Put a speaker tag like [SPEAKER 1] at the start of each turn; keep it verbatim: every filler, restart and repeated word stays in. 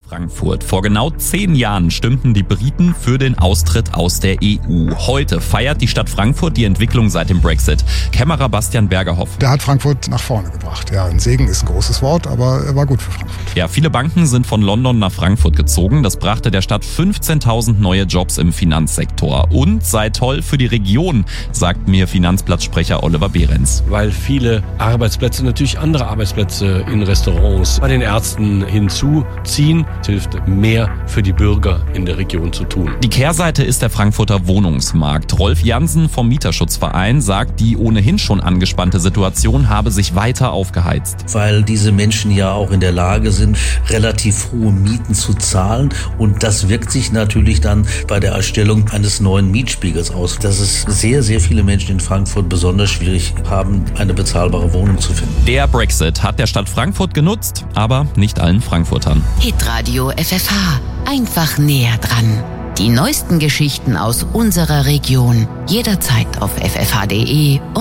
[SPEAKER 1] Frankfurt. Vor genau zehn Jahren stimmten die Briten für den Austritt aus der E U. Heute feiert die Stadt Frankfurt die Entwicklung seit dem Brexit. Kämmerer Bastian Bergerhoff.
[SPEAKER 2] Der hat Frankfurt nach vorne gebracht. Ja, ein Segen ist ein großes Wort, aber er war gut für Frankfurt.
[SPEAKER 1] Ja, viele Banken sind von London nach Frankfurt gezogen. Das brachte der Stadt fünfzehntausend neue Jobs im Finanzsektor. Und sei toll für die Region, sagt mir Finanzplatzsprecher Oliver Behrens.
[SPEAKER 3] Weil viele Arbeitsplätze, natürlich andere Arbeitsplätze in Restaurants, bei den Ärzten hinzuziehen. Es hilft mehr für die Bürger in der Region zu tun.
[SPEAKER 1] Die Kehrseite ist der Frankfurter Wohnungsmarkt. Rolf Jansen vom Mieterschutzverein sagt, die ohnehin schon angespannte Situation habe sich weiter aufgeheizt.
[SPEAKER 4] Weil diese Menschen ja auch in der Lage sind, relativ hohe Mieten zu zahlen. Und das wirkt sich natürlich dann bei der Erstellung eines neuen Mietspiegels aus. Dass es sehr, sehr viele Menschen in Frankfurt besonders schwierig haben, eine bezahlbare Wohnung zu finden.
[SPEAKER 1] Der Brexit hat der Stadt Frankfurt genutzt, aber nicht allen Frankfurtern.
[SPEAKER 5] Hitradio F F H. Einfach näher dran. Die neuesten Geschichten aus unserer Region. Jederzeit auf f f h punkt d e